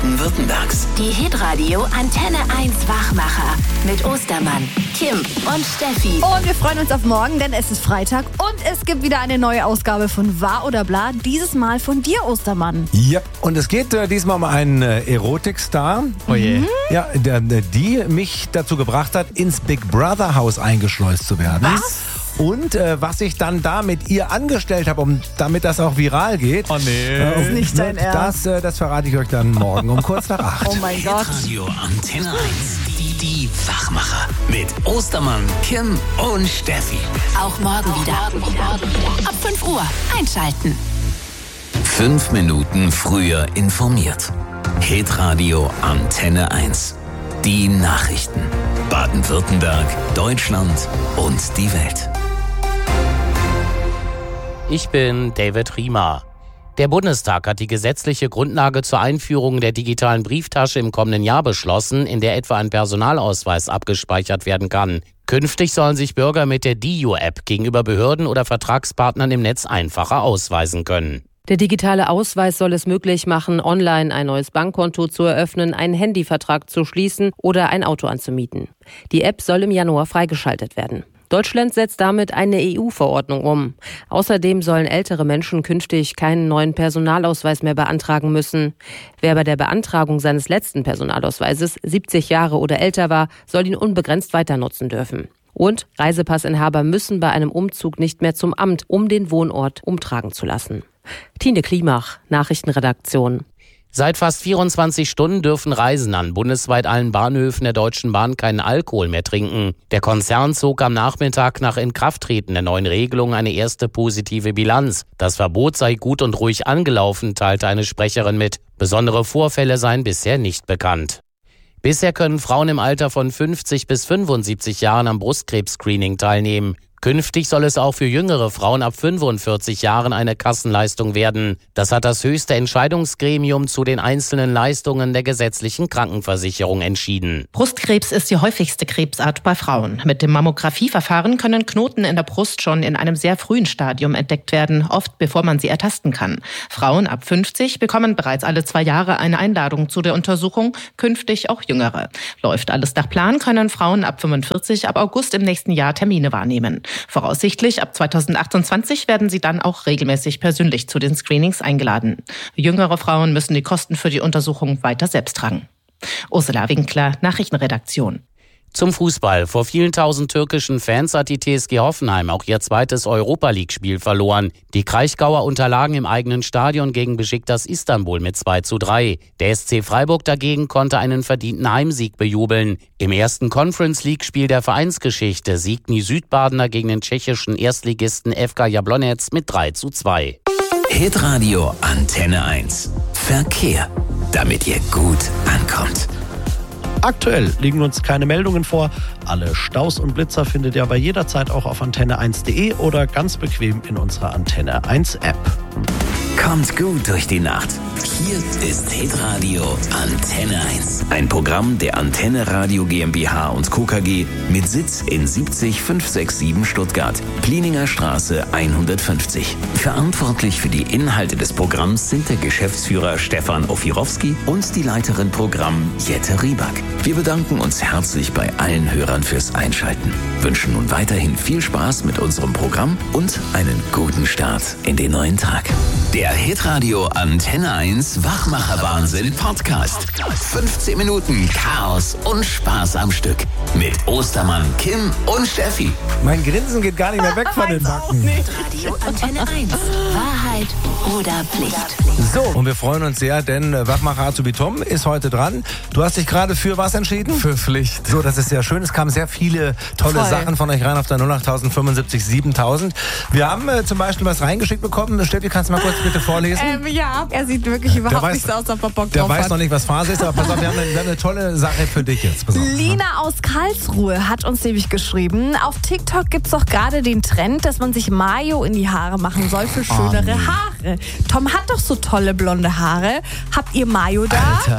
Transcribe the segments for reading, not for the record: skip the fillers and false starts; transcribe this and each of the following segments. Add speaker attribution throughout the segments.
Speaker 1: Baden-Württembergs.
Speaker 2: Die Hitradio Antenne 1 Wachmacher mit Ostermann, Kim und Steffi.
Speaker 3: Und wir freuen uns auf morgen, denn es ist Freitag und es gibt wieder eine neue Ausgabe von Wahr oder Bla. Dieses Mal von dir, Ostermann.
Speaker 4: Ja, und es geht diesmal um einen Erotikstar.
Speaker 5: Oh je.
Speaker 4: Ja, die mich dazu gebracht hat, ins Big Brother Haus eingeschleust zu werden.
Speaker 3: Was?
Speaker 4: Und was ich dann da mit ihr angestellt habe, damit das auch viral geht.
Speaker 5: Oh nee.
Speaker 3: Das ist nicht dein Ernst.
Speaker 4: Das verrate ich euch dann morgen um kurz nach 8.
Speaker 3: Oh mein Gott.
Speaker 1: Radio Antenne 1. Die Wachmacher mit Ostermann, Kim und Steffi.
Speaker 2: Auch morgen wieder. Ab 5 Uhr einschalten.
Speaker 1: 5 Minuten früher informiert. Hitradio Antenne 1. Die Nachrichten. Baden-Württemberg, Deutschland und die Welt.
Speaker 6: Ich bin David Riemer. Der Bundestag hat die gesetzliche Grundlage zur Einführung der digitalen Brieftasche im kommenden Jahr beschlossen, in der etwa ein Personalausweis abgespeichert werden kann. Künftig sollen sich Bürger mit der DIU-App gegenüber Behörden oder Vertragspartnern im Netz einfacher ausweisen können.
Speaker 7: Der digitale Ausweis soll es möglich machen, online ein neues Bankkonto zu eröffnen, einen Handyvertrag zu schließen oder ein Auto anzumieten. Die App soll im Januar freigeschaltet werden. Deutschland setzt damit eine EU-Verordnung um. Außerdem sollen ältere Menschen künftig keinen neuen Personalausweis mehr beantragen müssen. Wer bei der Beantragung seines letzten Personalausweises 70 Jahre oder älter war, soll ihn unbegrenzt weiter nutzen dürfen. Und Reisepassinhaber müssen bei einem Umzug nicht mehr zum Amt, um den Wohnort umtragen zu lassen. Tine Klimach, Nachrichtenredaktion.
Speaker 6: Seit fast 24 Stunden dürfen Reisende an bundesweit allen Bahnhöfen der Deutschen Bahn keinen Alkohol mehr trinken. Der Konzern zog am Nachmittag nach Inkrafttreten der neuen Regelung eine erste positive Bilanz. Das Verbot sei gut und ruhig angelaufen, teilte eine Sprecherin mit. Besondere Vorfälle seien bisher nicht bekannt. Bisher können Frauen im Alter von 50 bis 75 Jahren am Brustkrebs-Screening teilnehmen. Künftig soll es auch für jüngere Frauen ab 45 Jahren eine Kassenleistung werden. Das hat das höchste Entscheidungsgremium zu den einzelnen Leistungen der gesetzlichen Krankenversicherung entschieden.
Speaker 8: Brustkrebs ist die häufigste Krebsart bei Frauen. Mit dem Mammografieverfahren können Knoten in der Brust schon in einem sehr frühen Stadium entdeckt werden, oft bevor man sie ertasten kann. Frauen ab 50 bekommen bereits alle 2 Jahre eine Einladung zu der Untersuchung, künftig auch jüngere. Läuft alles nach Plan, können Frauen ab 45 ab August im nächsten Jahr Termine wahrnehmen. Voraussichtlich ab 2028 werden sie dann auch regelmäßig persönlich zu den Screenings eingeladen. Jüngere Frauen müssen die Kosten für die Untersuchung weiter selbst tragen. Ursula Winkler, Nachrichtenredaktion.
Speaker 6: Zum Fußball. Vor vielen tausend türkischen Fans hat die TSG Hoffenheim auch ihr zweites Europa-League-Spiel verloren. Die Kraichgauer unterlagen im eigenen Stadion gegen Beşiktaş Istanbul mit 2:3. Der SC Freiburg dagegen konnte einen verdienten Heimsieg bejubeln. Im ersten Conference-League-Spiel der Vereinsgeschichte siegten die Südbadener gegen den tschechischen Erstligisten FK Jablonec mit 3:2.
Speaker 1: Hitradio Antenne 1. Verkehr. Damit ihr gut ankommt.
Speaker 5: Aktuell liegen uns keine Meldungen vor. Alle Staus und Blitzer findet ihr aber jederzeit auch auf antenne1.de oder ganz bequem in unserer Antenne 1 App.
Speaker 1: Kommt gut durch die Nacht. Hier ist Hitradio Antenne 1. Ein Programm der Antenne Radio GmbH und Co. KG mit Sitz in 70567 Stuttgart, Plininger Straße 150. Verantwortlich für die Inhalte des Programms sind der Geschäftsführer Stefan Ofirowski und die Leiterin Programm Jette Rieback. Wir bedanken uns herzlich bei allen Hörern fürs Einschalten, wünschen nun weiterhin viel Spaß mit unserem Programm und einen guten Start in den neuen Tag. Der Hitradio Antenne 1 Wachmacher-Wahnsinn Podcast. 15 Minuten Chaos und Spaß am Stück. Mit Ostermann, Kim und Steffi.
Speaker 4: Mein Grinsen geht gar nicht mehr weg von den Backen.
Speaker 2: Radio Antenne 1. Wahrheit oder Pflicht.
Speaker 4: So, und wir freuen uns sehr, denn Wachmacher Azubi Tom ist heute dran. Du hast dich gerade für was entschieden?
Speaker 5: Für Pflicht.
Speaker 4: So, das ist sehr schön. Es kamen sehr viele tolle Sachen von euch rein auf der 08000 75 7000. Wir haben zum Beispiel was reingeschickt bekommen. Steffi, kannst du mal kurz bitte vorlesen?
Speaker 3: Ja, er sieht wirklich überhaupt nicht so aus, ob er Bock
Speaker 4: der
Speaker 3: drauf
Speaker 4: weiß
Speaker 3: hat.
Speaker 4: noch nicht, was Phase ist, aber pass auf, wir haben eine tolle Sache für dich jetzt. Pass auf.
Speaker 3: Lina aus Karlsruhe hat uns nämlich geschrieben, auf TikTok gibt's doch gerade den Trend, dass man sich Mayo in die Haare machen soll für schönere Haare. Tom hat doch so tolle blonde Haare. Habt ihr Mayo da?
Speaker 5: Alter.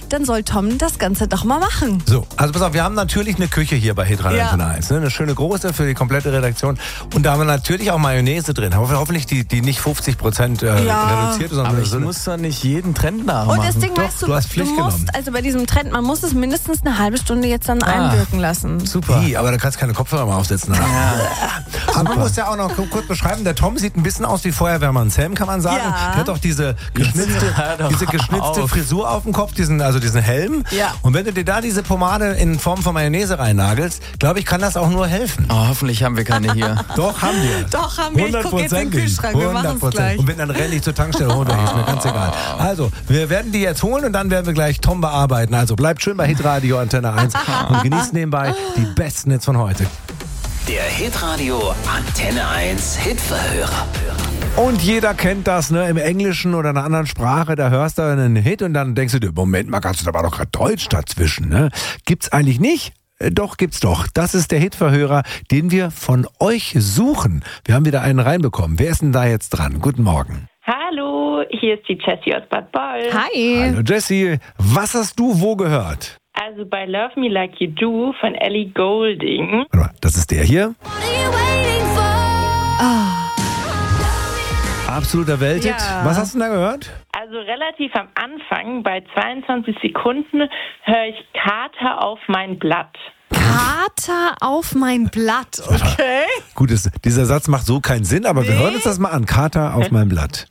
Speaker 3: dann soll Tom das Ganze doch mal machen.
Speaker 4: So, also pass auf, wir haben natürlich eine Küche hier bei Hitradio Antenne 1. Ne? Eine schöne große für die komplette Redaktion. Und da haben wir natürlich auch Mayonnaise drin. Hoffentlich die nicht 50% reduziert, sondern
Speaker 9: aber ich muss doch nicht jeden Trend nachmachen.
Speaker 3: Und das Ding,
Speaker 4: Doch,
Speaker 3: weißt
Speaker 4: du hast Pflicht genommen.
Speaker 3: also bei diesem Trend, man muss es mindestens eine halbe Stunde jetzt dann einwirken lassen.
Speaker 9: Super.
Speaker 4: Aber da kannst du keine Kopfhörer mal aufsetzen. Aber man muss ja auch noch kurz beschreiben, der Tom sieht ein bisschen aus wie Feuerwehrmann Sam, kann man sagen.
Speaker 3: Ja.
Speaker 4: Der hat doch diese geschnitzte Frisur auf dem Kopf, diesen Helm.
Speaker 3: Ja.
Speaker 4: Und wenn du dir da diese Pomade in Form von Mayonnaise reinnagelst, glaube ich, kann das auch nur helfen.
Speaker 9: Oh, hoffentlich haben wir keine hier.
Speaker 4: Doch, haben wir.
Speaker 3: Doch, haben wir. Ich gucke jetzt in den Kühlschrank, wir machen es gleich.
Speaker 4: Und wenn, dann renne ich zur Tankstelle runter, ist mir ganz egal. Also, wir werden die jetzt holen und dann werden wir gleich Tom bearbeiten. Also, bleibt schön bei Hitradio Antenne 1 und genießt nebenbei die besten Hits von heute.
Speaker 1: Der Hitradio Antenne 1 Hitverhörer.
Speaker 4: Und jeder kennt das, ne? Im Englischen oder in einer anderen Sprache, da hörst du einen Hit und dann denkst du dir, Moment mal, da war doch gerade Deutsch dazwischen, ne? Gibt's eigentlich nicht? Doch, gibt's doch. Das ist der Hitverhörer, den wir von euch suchen. Wir haben wieder einen reinbekommen. Wer ist denn da jetzt dran? Guten Morgen.
Speaker 10: Hallo, hier ist die Jessie aus Bad Boll.
Speaker 3: Hi.
Speaker 4: Hallo Jessie, was hast du wo gehört?
Speaker 10: Also bei Love Me Like You Do von Ellie Goulding.
Speaker 4: Das ist der hier. Absoluter Welthit.
Speaker 3: Ja.
Speaker 4: Was hast du denn da gehört?
Speaker 10: Also relativ am Anfang, bei 22 Sekunden, höre ich Kater auf mein Blatt.
Speaker 3: Kater auf mein Blatt, okay?
Speaker 4: Gut, dieser Satz macht so keinen Sinn, aber wir hören uns das mal an. Kater auf mein Blatt.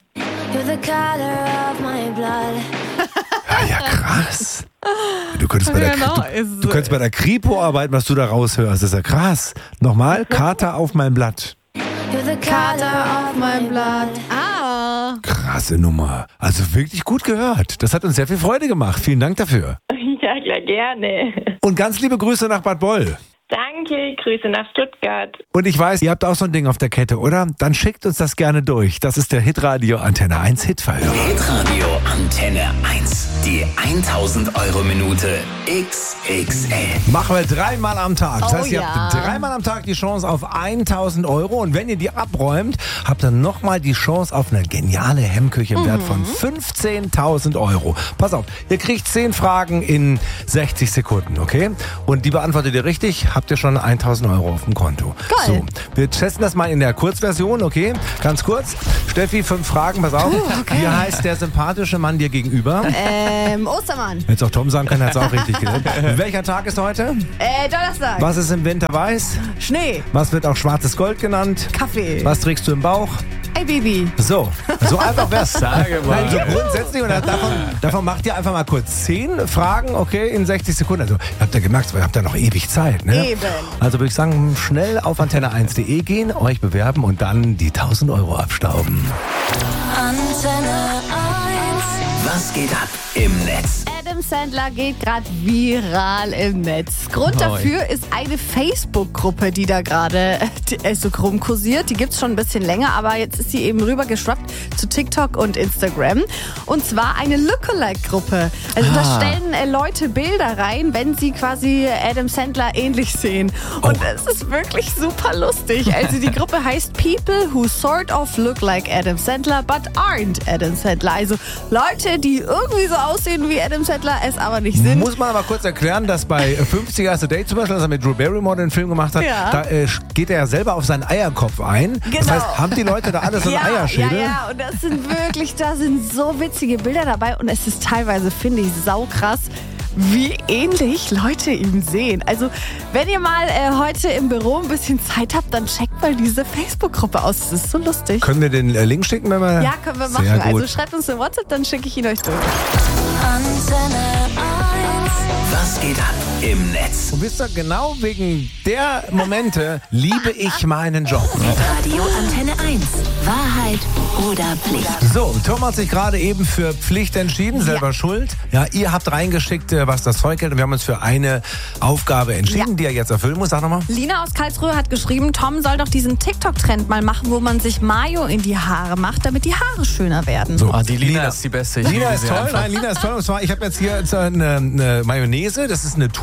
Speaker 4: Ja, krass. Du könntest bei der Kripo arbeiten, was du da raushörst. Das ist ja krass. Nochmal, Kater auf mein Blatt.
Speaker 3: Kater auf mein Blatt.
Speaker 4: Krasse Nummer. Also wirklich gut gehört. Das hat uns sehr viel Freude gemacht. Vielen Dank dafür.
Speaker 10: Ja, klar, gerne.
Speaker 4: Und ganz liebe Grüße nach Bad Boll.
Speaker 10: Danke, Grüße nach Stuttgart.
Speaker 4: Und ich weiß, ihr habt auch so ein Ding auf der Kette, oder? Dann schickt uns das gerne durch. Das ist der Hitradio Antenne 1 Hitverhörer.
Speaker 1: Hitradio Antenne 1. Die 1000 Euro Minute XXL.
Speaker 4: Machen wir 3-mal am Tag. Das heißt, ihr
Speaker 3: ja.
Speaker 4: habt 3-mal am Tag die Chance auf 1000 Euro. Und wenn ihr die abräumt, habt ihr nochmal die Chance auf eine geniale Hemmküche im Wert von 15.000 Euro. Pass auf, ihr kriegt 10 Fragen in 60 Sekunden, okay? Und die beantwortet ihr richtig, habt ihr schon 1000 Euro auf dem Konto.
Speaker 3: Geil.
Speaker 4: So, wir testen das mal in der Kurzversion, okay? Ganz kurz. Steffi, 5 Fragen, pass auf.
Speaker 3: Okay.
Speaker 4: Wie heißt der sympathische Mann dir gegenüber?
Speaker 3: Ostermann.
Speaker 4: Hättest auch Tom sagen können, hat es auch richtig gesagt. Welcher Tag ist heute?
Speaker 3: Donnerstag.
Speaker 4: Was ist im Winter weiß?
Speaker 3: Schnee.
Speaker 4: Was wird auch schwarzes Gold genannt?
Speaker 3: Kaffee.
Speaker 4: Was trägst du im Bauch?
Speaker 3: Hey Baby.
Speaker 4: So einfach wär's.
Speaker 9: Sage mal.
Speaker 4: Nein, so grundsätzlich, und davon macht ihr einfach mal kurz 10 Fragen, okay, in 60 Sekunden. Also, ihr habt ja gemerkt, ihr habt ja noch ewig Zeit, ne?
Speaker 3: Eben.
Speaker 4: Also würde ich sagen, schnell auf antenne1.de gehen, euch bewerben und dann die 1000 Euro abstauben.
Speaker 2: Antenne 1.
Speaker 1: Was geht ab im Netz?
Speaker 3: Adam Sandler geht gerade viral im Netz. Grund dafür ist eine Facebook-Gruppe, die da gerade so rumkursiert. Die gibt es schon ein bisschen länger, aber jetzt ist sie eben rübergeschwappt zu TikTok und Instagram. Und zwar eine Lookalike-Gruppe. Also da stellen Leute Bilder rein, wenn sie quasi Adam Sandler ähnlich sehen. Und es ist wirklich super lustig. Also die Gruppe heißt People Who Sort of Look Like Adam Sandler but aren't Adam Sandler. Also Leute, die irgendwie so aussehen wie Adam Sandler, es aber nicht sind.
Speaker 4: Muss man aber kurz erklären, dass bei 50 as a Date zum Beispiel, als er mit Drew Barrymore den Film gemacht hat, da geht er ja selber auf seinen Eierkopf ein.
Speaker 3: Genau.
Speaker 4: Das heißt, haben die Leute da alle so einen Eierschädel?
Speaker 3: Ja, und das sind wirklich, da sind so witzige Bilder dabei und es ist teilweise, finde ich, saukrass, wie ähnlich Leute ihn sehen. Also, wenn ihr mal heute im Büro ein bisschen Zeit habt, dann checkt mal diese Facebook-Gruppe aus. Das ist so lustig.
Speaker 4: Können wir den Link schicken, wenn wir...
Speaker 3: Ja, können wir machen.
Speaker 4: Sehr gut.
Speaker 3: Also schreibt uns eine WhatsApp, dann schicke ich ihn euch durch.
Speaker 2: Antenne 1.
Speaker 1: Was geht ab im Netz?
Speaker 4: Und wisst ihr, genau wegen der Momente liebe ich meinen Job.
Speaker 2: Radio Antenne 1. Wahrheit oder Pflicht?
Speaker 4: So, Tom hat sich gerade eben für Pflicht entschieden, selber schuld. Ja, ihr habt reingeschickt, was das Zeug hält und wir haben uns für eine Aufgabe entschieden, die er jetzt erfüllen muss. Sag nochmal.
Speaker 3: Lina aus Karlsruhe hat geschrieben, Tom soll doch diesen TikTok-Trend mal machen, wo man sich Mayo in die Haare macht, damit die Haare schöner werden.
Speaker 4: So,
Speaker 9: Die Lina ist die Beste.
Speaker 4: Lina ist toll. Nein, Lina ist toll. Und zwar, ich habe jetzt hier eine Mayonnaise, das ist eine Tube.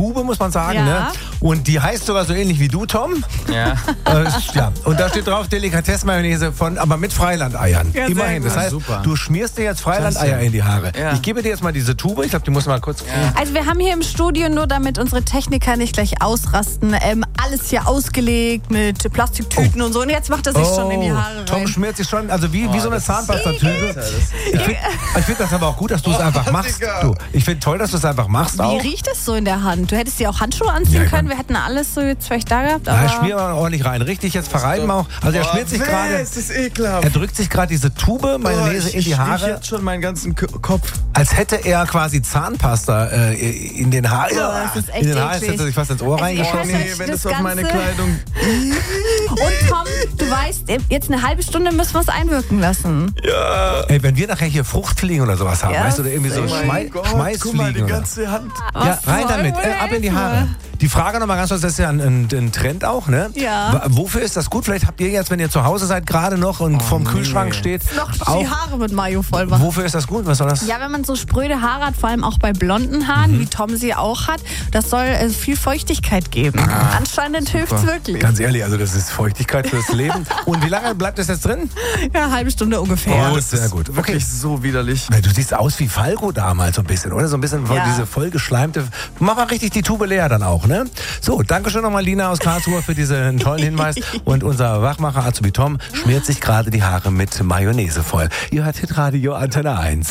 Speaker 4: Tube, muss man sagen.
Speaker 3: Ja.
Speaker 4: Ne? Und die heißt sogar so ähnlich wie du, Tom.
Speaker 9: Ja.
Speaker 4: Ja. Und da steht drauf Delikatesse-Mayonnaise aber mit Freilandeiern.
Speaker 3: Ja,
Speaker 4: Immerhin. Das heißt,
Speaker 9: super.
Speaker 4: du schmierst dir jetzt Freilandeier in die Haare.
Speaker 9: Ja.
Speaker 4: Ich gebe dir jetzt mal diese Tube. Ich glaube, die muss mal kurz...
Speaker 3: Also wir haben hier im Studio, nur damit unsere Techniker nicht gleich ausrasten, alles hier ausgelegt mit Plastiktüten und so. Und jetzt macht er sich schon in die Haare rein.
Speaker 4: Tom schmiert sich schon, also wie so eine Zahnpastatüte. Ich finde das aber auch gut, dass du es einfach machst. Du, ich finde toll, dass du es einfach machst.
Speaker 3: Wie riecht es so in der Hand? Du hättest dir auch Handschuhe anziehen können. Wir hätten alles so jetzt vielleicht da gehabt.
Speaker 4: Ja, schmier mal ordentlich rein. Richtig jetzt verreiben auch. Also er schmiert sich gerade.
Speaker 9: Das ist ekelhaft.
Speaker 4: Er drückt sich gerade diese Tube Mayonnaise in die Haare.
Speaker 9: Ich jetzt schon meinen ganzen Kopf.
Speaker 4: Als hätte er quasi Zahnpasta in den Haaren.
Speaker 3: das ist echt
Speaker 4: in den Haaren
Speaker 3: eklig.
Speaker 4: hätte er sich fast ins Ohr reingeschossen.
Speaker 3: nee,
Speaker 9: wenn
Speaker 3: das
Speaker 9: das auf meine
Speaker 3: Ganze-
Speaker 9: Kleidung...
Speaker 3: Und Tom, du weißt, jetzt eine halbe Stunde müssen wir es einwirken lassen.
Speaker 4: Ey, wenn wir nachher hier Fruchtfliegen oder sowas haben,
Speaker 3: Ja,
Speaker 4: weißt du, oder irgendwie so
Speaker 9: Guck mal, die
Speaker 4: Schmeißfliegen. Oder?
Speaker 9: ganze Hand.
Speaker 4: Ja, rein damit, ab in die Haare. Die Frage nochmal ganz kurz, das ist ja ein Trend auch, ne?
Speaker 3: Ja.
Speaker 4: Wofür ist das gut? Vielleicht habt ihr jetzt, wenn ihr zu Hause seid, gerade noch und vorm Kühlschrank steht,
Speaker 3: Noch die
Speaker 4: auch.
Speaker 3: Haare mit Mayo voll machen.
Speaker 4: Wofür ist das gut? Was soll das?
Speaker 3: Ja, wenn man so spröde Haare hat, vor allem auch bei blonden Haaren, wie Tom sie auch hat, das soll viel Feuchtigkeit geben. Anscheinend hilft's wirklich.
Speaker 4: Ganz ehrlich, also das ist Feuchtigkeit fürs Leben. Und wie lange bleibt das jetzt drin?
Speaker 3: Ja, eine halbe Stunde ungefähr.
Speaker 4: Oh, sehr gut. Okay.
Speaker 9: Wirklich so widerlich.
Speaker 4: Du siehst aus wie Falco damals so ein bisschen, oder? So ein bisschen
Speaker 3: Ja.
Speaker 4: diese vollgeschleimte. Mach mal richtig die Tube leer dann auch, ne? So, danke schön nochmal Lina aus Karlsruhe für diesen tollen Hinweis. Und unser Wachmacher Azubi Tom schmiert sich gerade die Haare mit Mayonnaise voll. Ihr hört Hitradio Antenne 1.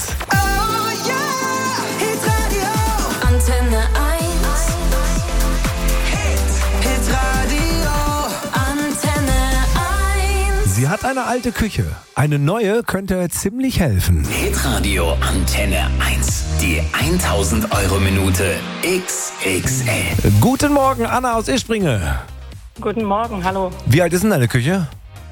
Speaker 2: Antenne 1. Antenne 1.
Speaker 4: Sie hat eine alte Küche. Eine neue könnte ziemlich helfen.
Speaker 1: Hitradio Antenne 1. Die 1000 Euro Minute XXL.
Speaker 4: Guten Morgen, Anna aus Ispringe.
Speaker 10: Guten Morgen, hallo.
Speaker 4: Wie alt ist denn deine Küche?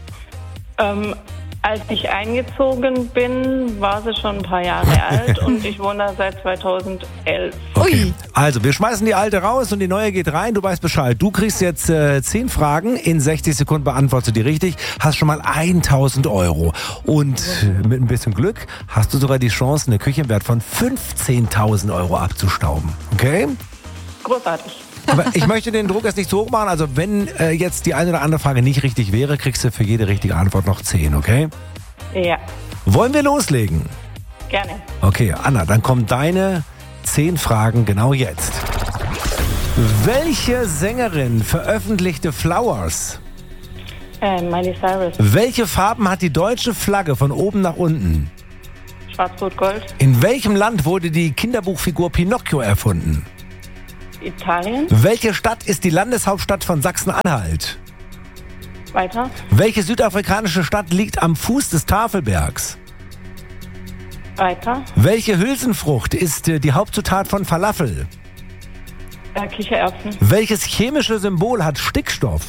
Speaker 10: Als ich eingezogen bin, war sie schon ein paar Jahre alt und ich wohne da seit 2011.
Speaker 3: Ui.
Speaker 4: Also, wir schmeißen die alte raus und die neue geht rein. Du weißt Bescheid. Du kriegst jetzt 10 Fragen. In 60 Sekunden beantwortest du die richtig. Hast schon mal 1000 Euro. Und mit ein bisschen Glück hast du sogar die Chance, eine Küche im Wert von 15.000 Euro abzustauben. Okay?
Speaker 10: Großartig.
Speaker 4: Aber ich möchte den Druck jetzt nicht so hoch machen. Also, wenn jetzt die eine oder andere Frage nicht richtig wäre, kriegst du für jede richtige Antwort noch 10, okay?
Speaker 10: Ja,
Speaker 4: Wollen wir loslegen?
Speaker 10: gerne.
Speaker 4: Okay, Anna, dann kommen deine 10 Fragen genau jetzt. Welche Sängerin veröffentlichte Flowers?
Speaker 10: Miley Cyrus,
Speaker 4: Welche Farben hat die deutsche Flagge von oben nach unten?
Speaker 10: Schwarz-Rot-Gold,
Speaker 4: In welchem Land wurde die Kinderbuchfigur Pinocchio erfunden?
Speaker 10: Italien,
Speaker 4: Welche Stadt ist die Landeshauptstadt von Sachsen-Anhalt?
Speaker 10: weiter,
Speaker 4: Welche südafrikanische Stadt liegt am Fuß des Tafelbergs?
Speaker 10: weiter,
Speaker 4: Welche Hülsenfrucht ist die Hauptzutat von Falafel?
Speaker 10: Kichererbsen,
Speaker 4: Welches chemische Symbol hat Stickstoff?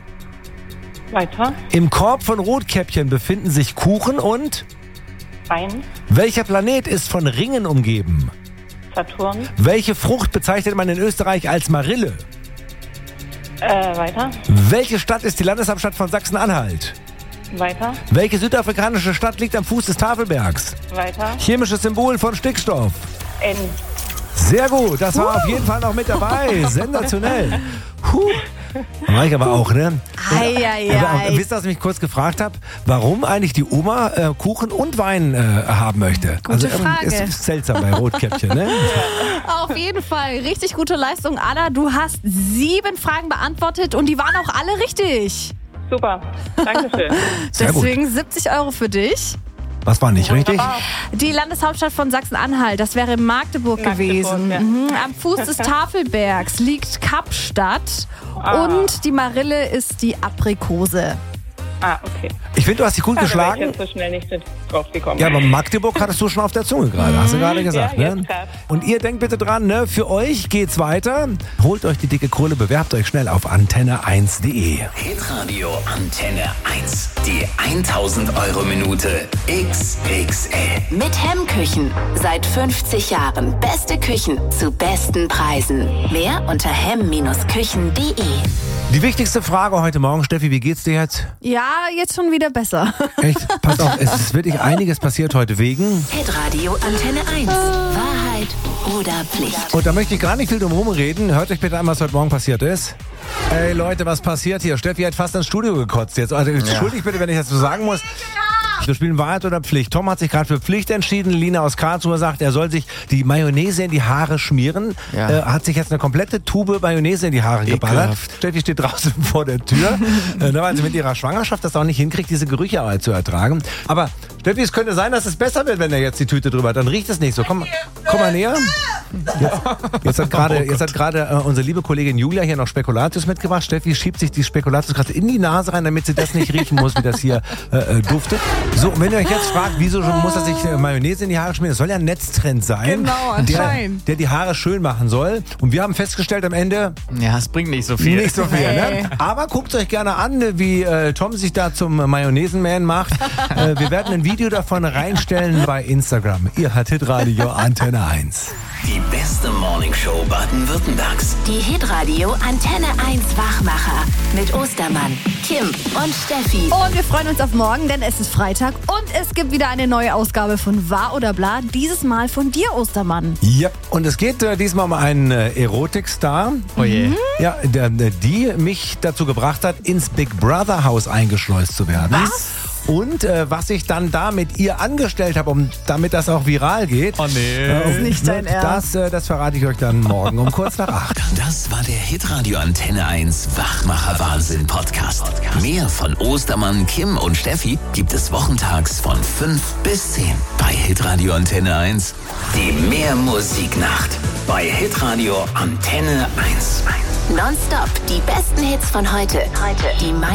Speaker 10: weiter,
Speaker 4: Im Korb von Rotkäppchen befinden sich Kuchen und...
Speaker 10: Wein,
Speaker 4: Welcher Planet ist von Ringen umgeben?
Speaker 10: Saturn,
Speaker 4: Welche Frucht bezeichnet man in Österreich als Marille?
Speaker 10: weiter,
Speaker 4: Welche Stadt ist die Landeshauptstadt von Sachsen-Anhalt?
Speaker 10: weiter,
Speaker 4: Welche südafrikanische Stadt liegt am Fuß des Tafelbergs?
Speaker 10: weiter,
Speaker 4: Chemisches Symbol von Stickstoff.
Speaker 10: N.
Speaker 4: Sehr gut, das war auf jeden Fall noch mit dabei. Sensationell. Mach ich aber auch, ne? Aber wisst ihr, was ich mich kurz gefragt habe? Warum eigentlich die Oma Kuchen und Wein haben möchte?
Speaker 3: Gute Frage.
Speaker 4: Ist seltsam bei Rotkäppchen, ne?
Speaker 3: Auf jeden Fall. Richtig gute Leistung, Anna. Du hast 7 Fragen beantwortet und die waren auch alle richtig.
Speaker 10: Super, Dankeschön.
Speaker 4: Sehr gut.
Speaker 3: Deswegen 70 Euro für dich.
Speaker 4: Was war nicht richtig?
Speaker 3: Die Landeshauptstadt von Sachsen-Anhalt, das wäre Magdeburg gewesen.
Speaker 10: ja.
Speaker 3: Am Fuß des Tafelbergs liegt Kapstadt und die Marille ist die Aprikose.
Speaker 10: Ah, okay.
Speaker 4: Ich finde, du hast dich gut
Speaker 10: Da wäre ich
Speaker 4: geschlagen.
Speaker 10: jetzt so schnell nicht drauf gekommen.
Speaker 4: Ja, aber Magdeburg hattest du schon auf der Zunge gerade, hast du gerade gesagt.
Speaker 10: Ja,
Speaker 4: Ne?
Speaker 10: jetzt grad.
Speaker 4: Und ihr denkt bitte dran, ne? Für euch geht's weiter. Holt euch die dicke Kohle, bewerbt euch schnell auf antenne1.de.
Speaker 1: Hitradio Antenne 1. Die 1000 Euro Minute XXL.
Speaker 2: Mit Hemmküchen. Seit 50 Jahren. Beste Küchen zu besten Preisen. Mehr unter hemm-küchen.de.
Speaker 4: Die wichtigste Frage heute Morgen, Steffi, wie geht's dir jetzt?
Speaker 3: Ja, jetzt schon wieder besser.
Speaker 4: Echt? Pass auf, es ist wirklich einiges passiert heute wegen...
Speaker 2: Hitradio Antenne 1. Wahrheit oder Pflicht.
Speaker 4: Und da möchte ich gar nicht viel drum rumreden. Hört euch bitte an, was heute Morgen passiert ist. Ey Leute, was passiert hier? Steffi hat fast ins Studio gekotzt jetzt. Also entschuldigt bitte, wenn ich das so sagen muss. Wir spielen Wahrheit oder Pflicht. Tom hat sich gerade für Pflicht entschieden. Lina aus Karlsruhe sagt, er soll sich die Mayonnaise in die Haare schmieren. Hat sich jetzt eine komplette Tube Mayonnaise in die Haare geballert. Steffi steht draußen vor der Tür, weil sie mit ihrer Schwangerschaft das auch nicht hinkriegt, diese Gerüche zu ertragen. Aber Steffi, es könnte sein, dass es besser wird, wenn er jetzt die Tüte drüber hat. Dann riecht es nicht so. Komm mal näher. Jetzt hat gerade unsere liebe Kollegin Julia hier noch Spekulatius mitgebracht. Steffi schiebt sich die Spekulatius gerade in die Nase rein, damit sie das nicht riechen muss, wie das hier duftet. So, wenn ihr euch jetzt fragt, wieso muss er sich Mayonnaise in die Haare schmieren? Das soll ja ein Netztrend sein,
Speaker 3: genau, anscheinend.
Speaker 4: Der die Haare schön machen soll. Und wir haben festgestellt am Ende,
Speaker 11: ja, es bringt nicht so viel.
Speaker 4: Nicht so viel, ne? Aber guckt euch gerne an, wie Tom sich da zum Mayonnaisenman macht. Wir werden ein Video davon reinstellen bei Instagram. Ihr hört Hitradio Antenne 1.
Speaker 1: Die beste Morningshow Baden-Württembergs.
Speaker 2: Die Hitradio Antenne 1 Wachmacher mit Ostermann, Kim und Steffi.
Speaker 3: Und wir freuen uns auf morgen, denn es ist Freitag und es gibt wieder eine neue Ausgabe von Wahr oder Bla. Dieses Mal von dir, Ostermann.
Speaker 4: Ja, und es geht diesmal um einen Erotikstar.
Speaker 11: Oh je.
Speaker 4: Ja, die mich dazu gebracht hat, ins Big Brother Haus eingeschleust zu werden.
Speaker 3: Was?
Speaker 4: Und was ich dann da mit ihr angestellt habe, damit das auch viral geht.
Speaker 11: Oh nee.
Speaker 3: Das ist nicht dein Ernst.
Speaker 4: Das verrate ich euch dann morgen um kurz nach 8.
Speaker 1: Das war der Hitradio Antenne 1 Wachmacher Wahnsinn Podcast. Mehr von Ostermann, Kim und Steffi gibt es wochentags von 5 bis 10 bei Hitradio Antenne 1. Die Mehrmusiknacht bei Hitradio Antenne 1.
Speaker 2: Nonstop die besten Hits von heute. Die